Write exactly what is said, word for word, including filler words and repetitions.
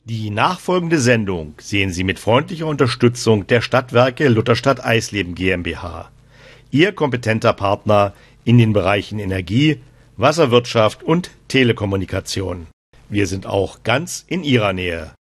Die nachfolgende Sendung sehen Sie mit freundlicher Unterstützung der Stadtwerke Lutherstadt Eisleben GmbH. Ihr kompetenter Partner in den Bereichen Energie, Wasserwirtschaft und Telekommunikation. Wir sind auch ganz in Ihrer Nähe.